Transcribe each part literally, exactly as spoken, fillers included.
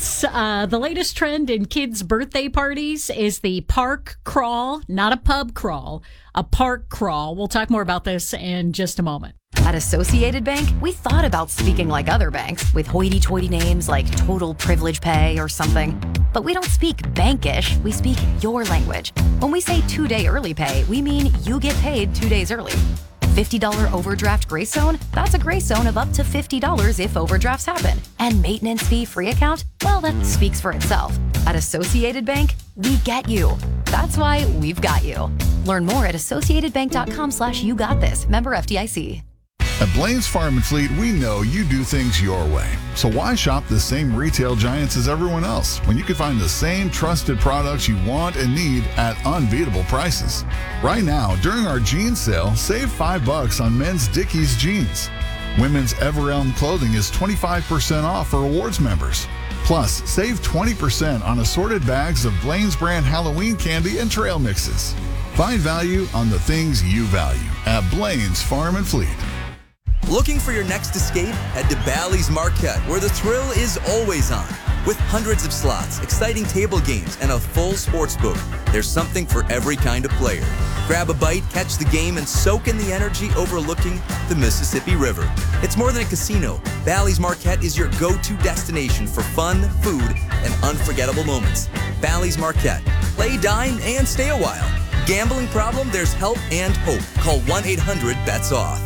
sports. Uh, the latest trend in kids' birthday parties is the park crawl, not a pub crawl, a park crawl. We'll talk more about this in just a moment. At Associated Bank, we thought about speaking like other banks with hoity-toity names like Total Privilege Pay or something. But we don't speak bankish, we speak your language. When we say two-day early pay, we mean you get paid two days early. fifty dollars overdraft grace zone? That's a grace zone of up to fifty dollars if overdrafts happen. And maintenance fee free account? Well, that speaks for itself. At Associated Bank, we get you. That's why we've got you. Learn more at associatedbank.com slash you got this. Member F D I C. At Blaine's Farm and Fleet, we know you do things your way. So why shop the same retail giants as everyone else when you can find the same trusted products you want and need at unbeatable prices? Right now, during our jeans sale, save five bucks on men's Dickies jeans. Women's Everelm clothing is twenty-five percent off for awards members. Plus, save twenty percent on assorted bags of Blaine's brand Halloween candy and trail mixes. Find value on the things you value at Blaine's Farm and Fleet. Looking for your next escape? Head to Bally's Marquette, where the thrill is always on. With hundreds of slots, exciting table games, and a full sports book, there's something for every kind of player. Grab a bite, catch the game, and soak in the energy overlooking the Mississippi River. It's more than a casino. Bally's Marquette is your go-to destination for fun, food, and unforgettable moments. Bally's Marquette. Play, dine, and stay a while. Gambling problem? There's help and hope. Call one eight hundred bets off.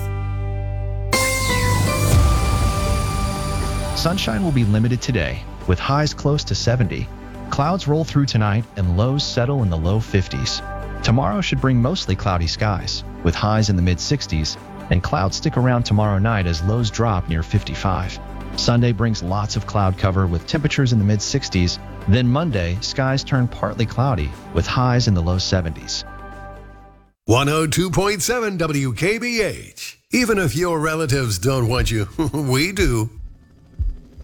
Sunshine will be limited today, with highs close to seventy. Clouds roll through tonight and lows settle in the low fifties. Tomorrow should bring mostly cloudy skies, with highs in the mid-sixties, and clouds stick around tomorrow night as lows drop near fifty-five. Sunday brings lots of cloud cover with temperatures in the mid-sixties. Then Monday, skies turn partly cloudy, with highs in the low seventies. one oh two point seven W K B H. Even if your relatives don't want you, we do.